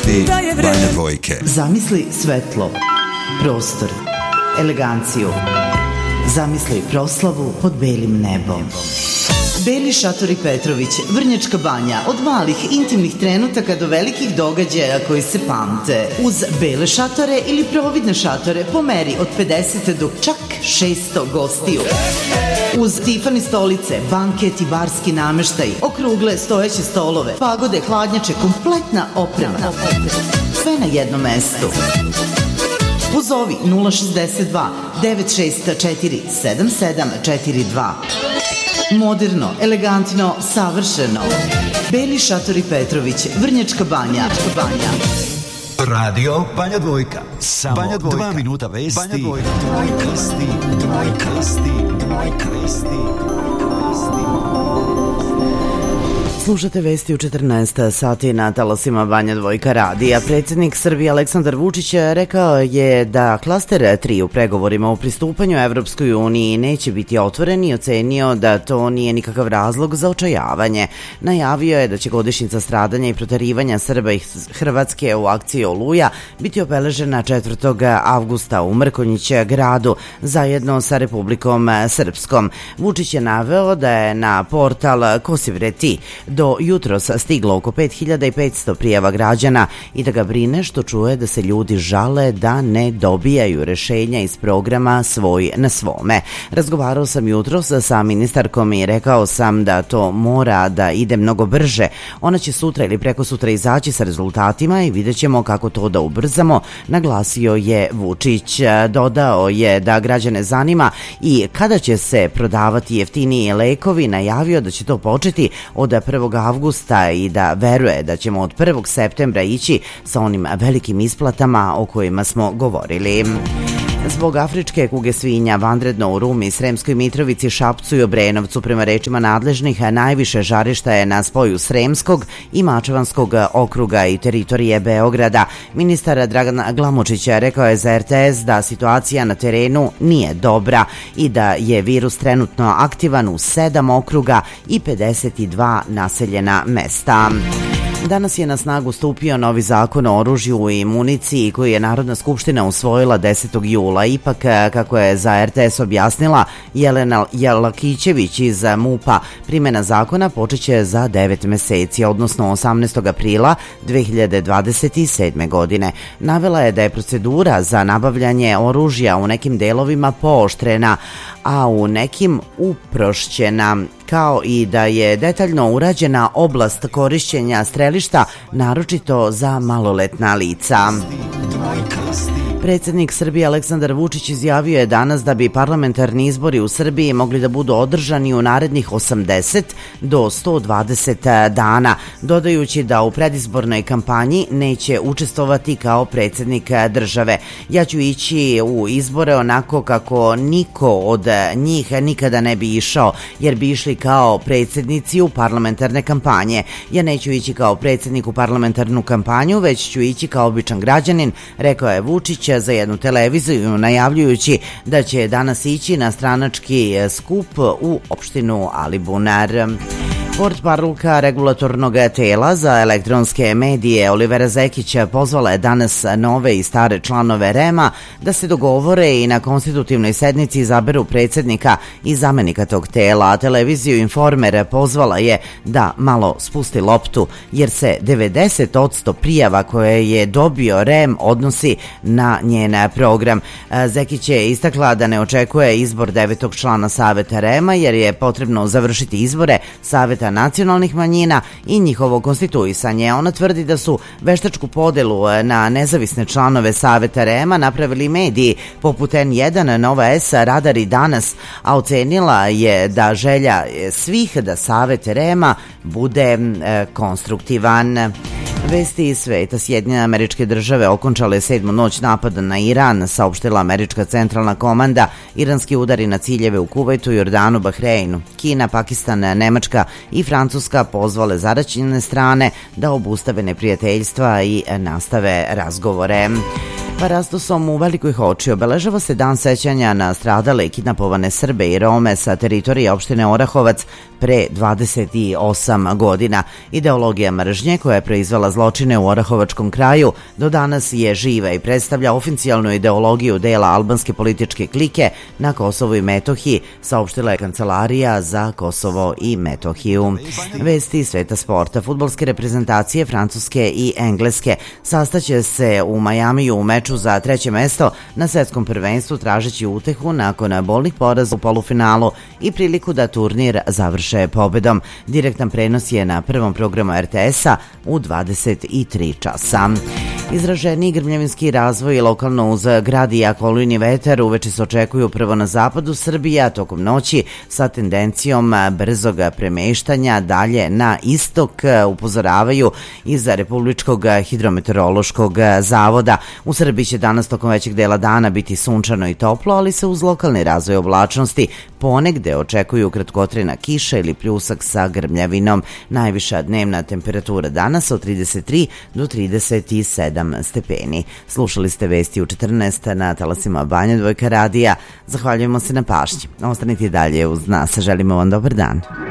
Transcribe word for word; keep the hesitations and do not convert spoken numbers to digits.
Vesti Banja Dvojke. Zamisli svetlo, prostor, eleganciju. Zamisli proslavu pod belim nebom. Beli šatori Petrović, Vrnjačka Banja, od malih intimnih trenutaka do velikih događaja koji se pamte. Uz bele šatore ili providne šatore po meri od pedeset do čak šesto gostiju. Uz Tiffany stolice, banket i barski nameštaj, okrugle stojeće stolove, pagode, hladnjače, kompletna oprema. Sve na jednom mestu. Pozovi nula šezdeset dva devet šest četiri sedam sedam četiri dva. Moderno, elegantno, savršeno. Beli šatori Petrović, Vrnjačka Banja. Radio Banja Dvojka. Samo Banja Dvojka. dva minuta vesti. Banja Dvojka. Dvojka. Vesti. Dvojka. Vesti. Dvojka. Vesti. Slušate vesti u četrnaest sati na talasima Banja Dvojka radija. Predsjednik Srbije Aleksandar Vučić rekao je da klaster tri u pregovorima o pristupanju Evropskoj uniji neće biti otvoren i ocenio da to nije nikakav razlog za očajavanje. Najavio je da će godišnjica stradanja i proterivanja Srba i Hrvatske u akciji Oluja biti obeležena četvrtog avgusta u Mrkonjić gradu zajedno sa Republikom Srpskom. Vučić je naveo da je na portal Kosivreti do jutros stiglo oko pet hiljada petsto prijava građana i da ga brine što čuje da se ljudi žale da ne dobijaju rešenja iz programa Svoj na svome. Razgovarao sam jutros sa ministarkom i rekao sam da to mora da ide mnogo brže. Ona će sutra ili preko sutra izaći sa rezultatima i vidjet ćemo kako to da ubrzamo, naglasio je Vučić. Dodao je da građane zanima i kada će se prodavati jeftiniji lekovi, najavio da će to početi od prvog avgusta i da veruje da ćemo od prvog septembra ići sa onim velikim isplatama o kojima smo govorili. Zbog afričke kuge svinja vanredno u Rumi, Sremskoj Mitrovici, Šapcu i Obrenovcu, prema rečima nadležnih, najviše žarišta je na spoju Sremskog i Mačvanskog okruga i teritorije Beograda. Ministar Dragan Glamočić rekao je za er te es da situacija na terenu nije dobra i da je virus trenutno aktivan u sedam okruga i pedeset dva naseljena mesta. Danas je na snagu stupio novi zakon o oružju i municiji koji je Narodna skupština usvojila desetog jula. Ipak, kako je za er te es objasnila Jelena Jelakićević iz MUP-a, primjena zakona počeće za devet meseci, odnosno osamnaestog aprila dve hiljade dvadeset sedme. godine. Navela je da je procedura za nabavljanje oružja u nekim delovima pooštrena, a u nekim uprošćena, kao i da je detaljno urađena oblast korišćenja strelišta, naročito za maloletna lica. Predsjednik Srbije Aleksandar Vučić izjavio je danas da bi parlamentarni izbori u Srbiji mogli da budu održani u narednih osamdeset do sto dvadeset dana, dodajući da u predizbornoj kampanji neće učestvovati kao predsjednik države. Ja ću ići u izbore onako kako niko od njih nikada ne bi išao, jer bi išli kao predsjednici u parlamentarne kampanje. Ja neću ići kao predsjednik u parlamentarnu kampanju, već ću ići kao običan građanin, rekao je Vučić za jednu televiziju, najavljujući da će danas ići na stranački skup u opštinu Alibunar. Portparolka regulatornog tela za elektronske medije Olivera Zekić pozvala je danas nove i stare članove er e em-a da se dogovore i na konstitutivnoj sednici izaberu predsjednika i zamenika tog tela, a televiziju Informer pozvala je da malo spusti loptu, jer se devedeset posto prijava koje je dobio er e em odnosi na njen program. Zekić je istakla da ne očekuje izbor devetog člana saveta er e em-a, jer je potrebno završiti izbore saveta nacionalnih manjina i njihovo konstituisanje. Ona tvrdi da su veštačku podelu na nezavisne članove saveta er e em-a napravili mediji poput en jedan, Nova S, Radar i Danas, a ocenila je da želja svih da savet er e em-a bude e, konstruktivan. Vesti iz sveta. Sjedinjene Američke Države okončale sedmu noć napada na Iran, saopštila Američka centralna komanda. Iranski udari na ciljeve u Kuvajtu, Jordanu, Bahreinu. Kina, Pakistan, Nemačka i Francuska pozvale zaraćene strane da obustave neprijateljstva i nastave razgovore. Parastosom u Velikoj Hoči obeležava se dan sećanja na stradale i kidnapovane Srbe i Rome sa teritorije opštine Orahovac pre dvadeset osam godina. Ideologija mržnje koja je proizvela zločine u Orahovačkom kraju do danas je živa i predstavlja oficijalnu ideologiju dela albanske političke klike na Kosovu i Metohiji, saopštila je Kancelarija za Kosovo i Metohiju. Vesti iz sveta sporta. Fudbalske reprezentacije Francuske i Engleske sastaće se u Majamiju u meču za treće mesto na svetskom prvenstvu tražeći utehu nakon bolnih poraza u polufinalu i priliku da turnir završe pobedom. Direktan prenos je na prvom programu R T S-a u dvadeset tri časa. Izraženiji grmljavinski razvoj lokalno uz grad i jak olujni vetar uveče se očekuju prvo na zapadu Srbije, a tokom noći sa tendencijom brzog premeštanja dalje na istok, upozoravaju iz Republičkog hidrometeorološkog zavoda. U Srbiji će danas tokom većeg dela dana biti sunčano i toplo, ali se uz lokalni razvoj oblačnosti ponegde očekuju kratkotrajna kiša ili pljusak sa grmljavinom. Najviša dnevna temperatura danas od trideset tri do trideset sedam stepeni. Slušali ste vesti u četrnaest na talasima Banja Dvojka radija. Zahvaljujemo se na pažnji. Ostanite dalje uz nas. Želimo vam dobar dan.